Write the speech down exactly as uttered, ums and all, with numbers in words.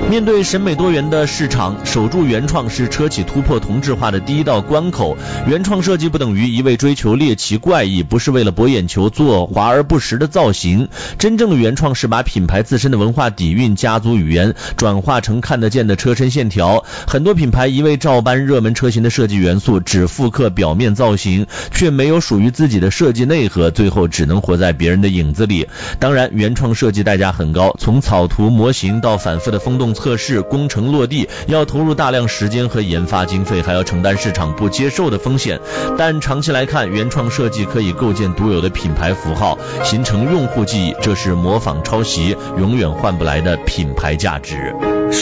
面对审美多元的市场，守住原创是车企突破同质化的第一道关口。原创设计不等于一味追求猎奇怪异，不是为了博眼球做华而不实的造型。真正的原创是把品牌自身的文化底蕴、家族语言转化成看得见的车身线条。很多品牌一味照搬热门车型的设计元素，只复刻表面造型，却没有属于自己的设计内核，最后只能活在别人的影子里。当然，原创设计代价很高，从草图模型到反复的风洞测试、工程落地，要投入大量时间和研发经费，还要承担市场不接受的风险。但长期来看，原创设计可以构建独有的品牌符号，形成用户记忆，这是模仿抄袭永远换不来的品牌价值。